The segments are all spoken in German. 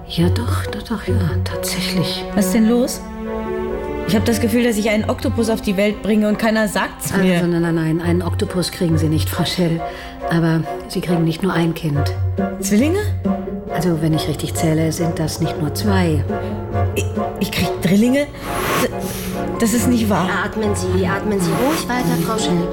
Ja, doch, tatsächlich. Was ist denn los? Ich habe das Gefühl, dass ich einen Oktopus auf die Welt bringe und keiner sagt's mir. Also, nein, einen Oktopus kriegen Sie nicht, Frau Schell. Aber Sie kriegen nicht nur ein Kind. Zwillinge? Also, wenn ich richtig zähle, sind das nicht nur 2. Ich krieg Drillinge? Das ist nicht wahr. Atmen Sie ruhig weiter, Frau Schell.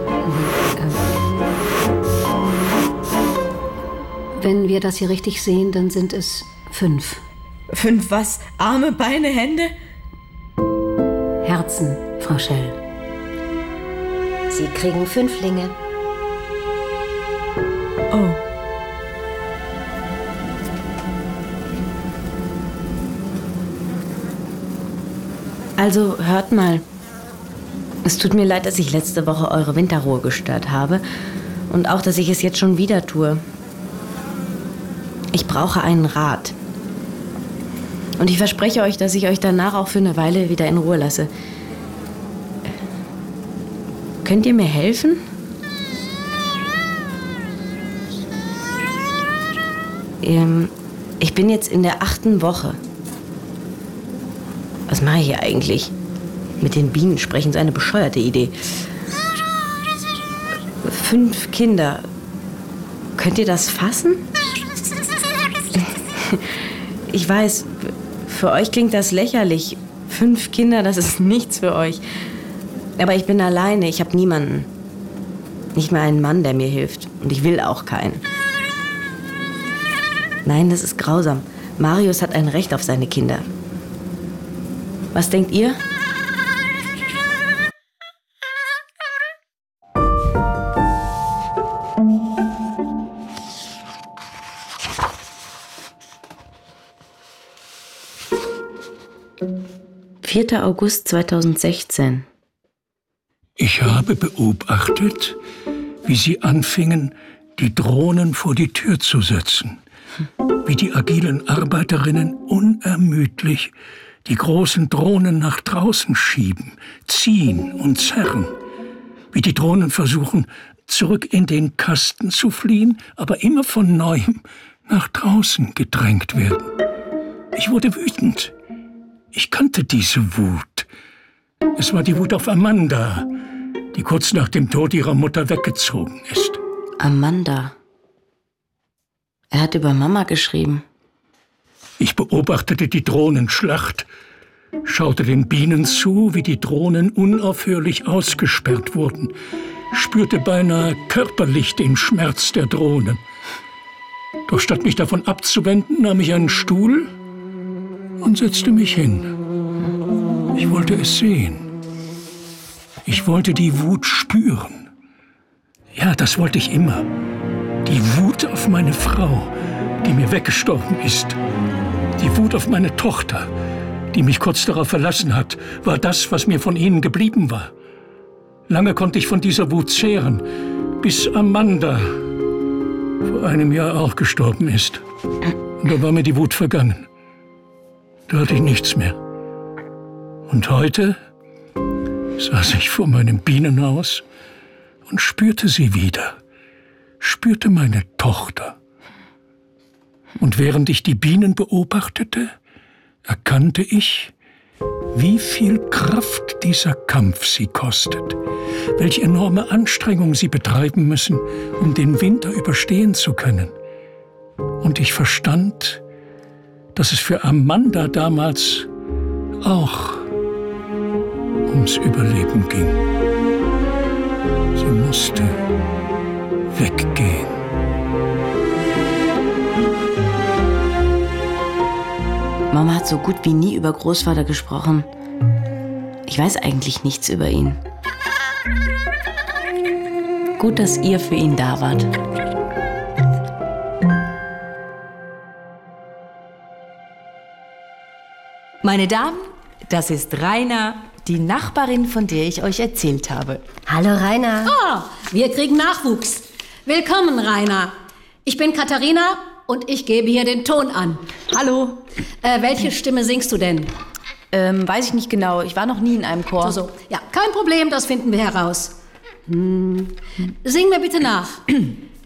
Wenn wir das hier richtig sehen, dann sind es 5. 5 was? Arme, Beine, Hände? Herzen, Frau Schell. Sie kriegen 5 Linge. Oh. Also, hört mal. Es tut mir leid, dass ich letzte Woche eure Winterruhe gestört habe. Und auch, dass ich es jetzt schon wieder tue. Ich brauche einen Rat. Und ich verspreche euch, dass ich euch danach auch für eine Weile wieder in Ruhe lasse. Könnt ihr mir helfen? Ich bin jetzt in der 8. Woche. Was mache ich hier eigentlich? Mit den Bienen sprechen ist eine bescheuerte Idee. 5 Kinder. Könnt ihr das fassen? Ich weiß, für euch klingt das lächerlich. 5 Kinder, das ist nichts für euch. Aber ich bin alleine, ich habe niemanden. Nicht mal einen Mann, der mir hilft. Und ich will auch keinen. Nein, das ist grausam. Marius hat ein Recht auf seine Kinder. Was denkt ihr? »4. August 2016. Ich habe beobachtet, wie sie anfingen, die Drohnen vor die Tür zu setzen. Wie die agilen Arbeiterinnen unermüdlich die großen Drohnen nach draußen schieben, ziehen und zerren. Wie die Drohnen versuchen, zurück in den Kasten zu fliehen, aber immer von Neuem nach draußen gedrängt werden. Ich wurde wütend. Ich kannte diese Wut. Es war die Wut auf Amanda, die kurz nach dem Tod ihrer Mutter weggezogen ist. Amanda. Er hat über Mama geschrieben. Ich beobachtete die Drohnenschlacht, schaute den Bienen zu, wie die Drohnen unaufhörlich ausgesperrt wurden, spürte beinahe körperlich den Schmerz der Drohnen. Doch statt mich davon abzuwenden, nahm ich einen Stuhl und setzte mich hin. Ich wollte es sehen. Ich wollte die Wut spüren. Ja, das wollte ich immer. Die Wut auf meine Frau, die mir weggestorben ist. Die Wut auf meine Tochter, die mich kurz darauf verlassen hat, war das, was mir von ihnen geblieben war. Lange konnte ich von dieser Wut zehren, bis Amanda vor einem Jahr auch gestorben ist. Und da war mir die Wut vergangen. Da hatte ich nichts mehr. Und heute saß ich vor meinem Bienenhaus und spürte sie wieder, spürte meine Tochter. Und während ich die Bienen beobachtete, erkannte ich, wie viel Kraft dieser Kampf sie kostet, welche enorme Anstrengung sie betreiben müssen, um den Winter überstehen zu können. Und ich verstand, dass es für Amanda damals auch ums Überleben ging. Sie musste weggehen. Mama hat so gut wie nie über Großvater gesprochen. Ich weiß eigentlich nichts über ihn. Gut, dass ihr für ihn da wart. Meine Damen, das ist Raina, die Nachbarin, von der ich euch erzählt habe. Hallo, Raina. Oh, wir kriegen Nachwuchs. Willkommen, Raina. Ich bin Katharina und ich gebe hier den Ton an. Hallo. Welche Stimme singst du denn? Weiß ich nicht genau. Ich war noch nie in einem Chor. So. Ja, kein Problem, das finden wir heraus. Sing mir bitte nach.